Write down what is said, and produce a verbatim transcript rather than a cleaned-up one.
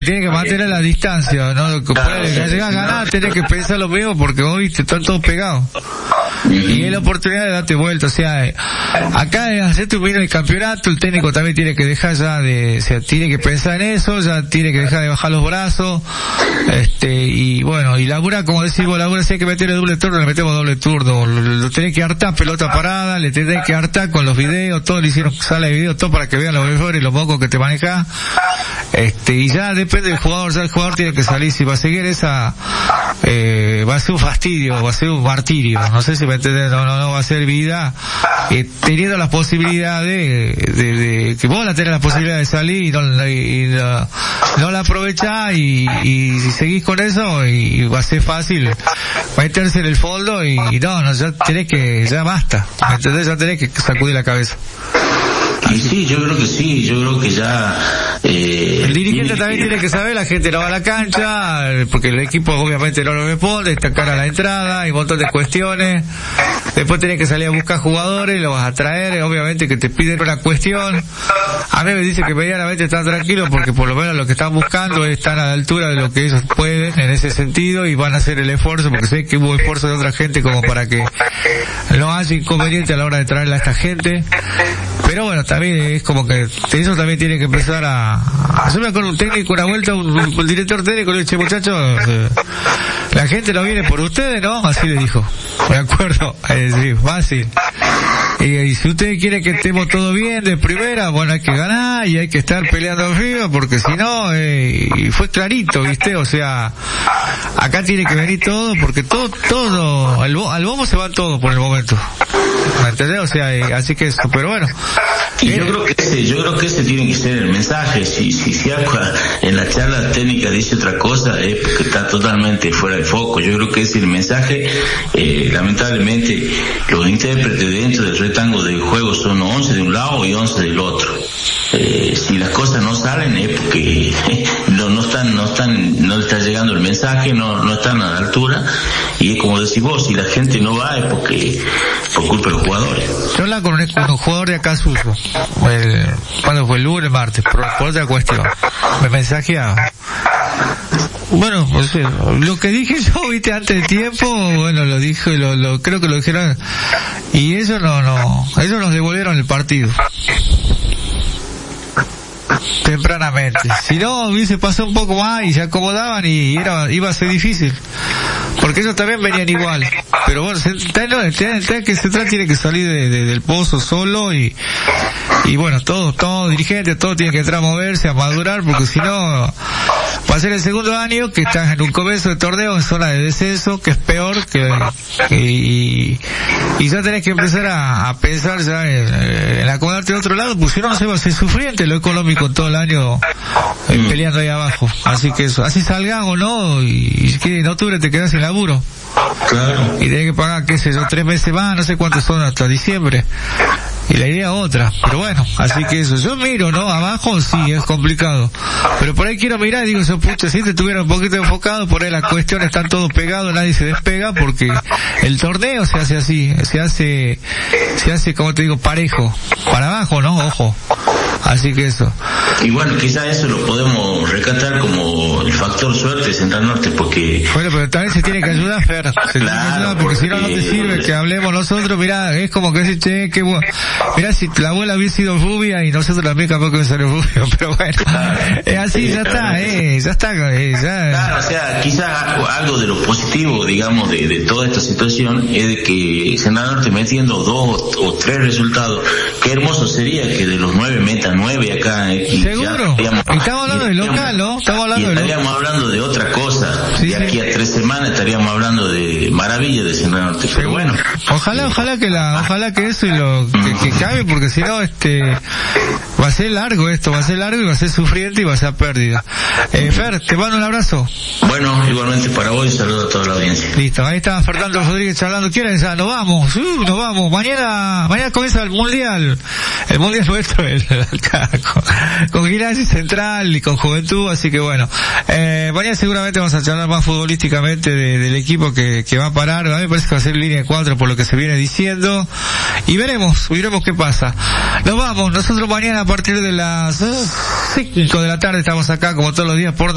tiene que mantener la distancia, ¿no? Para llegar a ganar, tenés que pensar lo mismo porque vos viste, están todos pegados. Y es la oportunidad de darte vuelta, o sea, acá es hacer tu el campeonato, el técnico también tiene que dejar ya de, o sea, tiene que pensar en eso, ya tiene que dejar de bajar los brazos, este, y bueno, y labura, como decimos, labura, si hay que meterle doble turno, le metemos doble turno, lo, lo tenés que hartar, pelota parada, le tenés que hartar con los videos, todo le hicieron sala de videos, todo para que vean los mejores y los mocos que te manejas, este, y ya depende del jugador, ya el jugador tiene que salir, si va a seguir esa, eh, va a ser un fastidio, va a ser un martirio, no sé si me entiendes, no, no, no va a ser vida, eh, teniendo la posibilidad de, de, de, que vos la tenés la posibilidad de salir y no, y, y no, no la aprovechás y, y si seguís con eso y, y va a ser fácil meterse en el fondo y, y no, no, ya tenés que, ya basta, ¿me entendés? Ya tenés que sacudir la cabeza. Y sí, yo creo que sí, yo creo que ya... Eh, el dirigente también tiene que saber, la gente no va a la cancha, porque el equipo obviamente no lo responde, está cara a la entrada, hay un montón de cuestiones, después tenés que salir a buscar jugadores, los vas a traer, obviamente que te piden una cuestión, a mí me dice que medianamente están tranquilos porque por lo menos lo que están buscando están a la altura de lo que ellos pueden en ese sentido y van a hacer el esfuerzo, porque sé que hubo esfuerzo de otra gente como para que no haya inconveniente a la hora de traerla a esta gente, pero bueno, también es como que eso también tiene que empezar a hacerme con un técnico una vuelta, un, un director técnico le dice, muchachos, eh, la gente no viene por ustedes, ¿no? Así le dijo, de acuerdo, es decir, fácil. Y, y si ustedes quieren que estemos todo bien de primera, bueno, hay que ganar y hay que estar peleando arriba, porque si no, eh, y fue clarito, ¿viste? O sea, acá tiene que venir todo, porque todo, todo, al, al bombo se van todos por el momento. ¿Me entendés? O sea, eh, así que eso, pero bueno. Y yo creo que ese, yo creo que ese tiene que ser el mensaje. Si, si, si Aqua en la charla técnica dice otra cosa, es porque está totalmente fuera de foco. Yo creo que ese es el mensaje. Eh, lamentablemente, los intérpretes dentro del retango del juego son once de un lado y once del otro. Eh, si las cosas no salen es porque eh, no, no están, no están, no está llegando el mensaje, no, no están a la altura, y es como decís vos, si la gente no va es porque, por culpa de los jugadores. Yo hablaba con un, con un jugador de acá suyo, el, cuando fue el lunes, el martes, por, por otra cuestión, me mensajeaba. Bueno, pues, lo que dije yo, viste, antes de tiempo, bueno, lo dije, lo, lo, creo que lo dijeron, y eso no, no, eso nos devolvieron el partido. Tempranamente. Si no, hubiese pasado un poco más y se acomodaban y era, iba a ser difícil. Porque ellos también venían igual. Pero bueno, el que Central tiene que salir de, de, del pozo solo y, y bueno, todos, todos dirigentes, todos tienen que entrar a moverse, a madurar, porque si no, va a ser el segundo año que estás en un comienzo de torneo en zona de descenso, que es peor que, y, y ya tenés que empezar a, a pensar ya en, en acomodarte de otro lado, pues si no, no se va a ser sufriente lo económico todo el año eh, peleando ahí abajo. Así que eso, así salgan o no, y, y que en octubre te quedas sin laburo. Claro. Y tenés que pagar, qué sé yo, tres meses más, no sé cuántos son hasta diciembre. Y la idea otra, pero bueno, así que eso, yo miro, ¿no? Abajo sí, es complicado, pero por ahí quiero mirar y digo, yo, pucha, si te estuviera un poquito enfocado, por ahí las cuestiones están todos pegados, nadie se despega, porque el torneo se hace así, se hace, se hace, como te digo, parejo, para abajo, ¿no? Ojo. Así que eso. Y bueno, quizás eso lo podemos recatar como el factor suerte de Central Norte, porque... Bueno, pero también se tiene que ayudar, Fer. Se claro, tiene que ayudar, porque, porque si no, no te sirve que hablemos nosotros. Mirá, es como que decir, che, qué bueno. Mirá, si la abuela hubiera sido rubia y nosotros también capaz que me salió rubio, pero bueno. Es así, ya está, eh, ya está, eh, ya. Claro, o sea, quizás algo de lo positivo, digamos, de, de toda esta situación es de que Central Norte metiendo dos o tres resultados, qué hermoso sería que de los nueve meta nueve acá. Y seguro. Estaríamos, estamos hablando de local, ¿no? Estamos hablando y estaríamos de hablando de otra cosa. Sí, de aquí sí. a tres semanas estaríamos hablando de maravilla de Central Norte. Pero bueno. Ojalá, ojalá que la, ojalá que eso y lo que, que cabe, porque si no, este, va a ser largo esto, va a ser largo y va a ser sufriente y va a ser pérdida. Eh, Fer, te mando un abrazo. Bueno, igualmente para vos y saludo a toda la audiencia. Listo, ahí está Fernando Rodríguez charlando. ¿Quieren? Ya, nos vamos, uh, nos vamos. Mañana, mañana comienza el mundial, el mundial nuestro, el, acá, con, con Gimnasia Central y con Juventud, así que bueno, eh, mañana seguramente vamos a charlar más futbolísticamente de, del equipo que, que va a parar. A mí me parece que va a ser línea de cuatro por lo que se viene diciendo, y veremos, veremos qué pasa. Nos vamos, nosotros mañana a partir de las cinco de la tarde estamos acá como todos los días por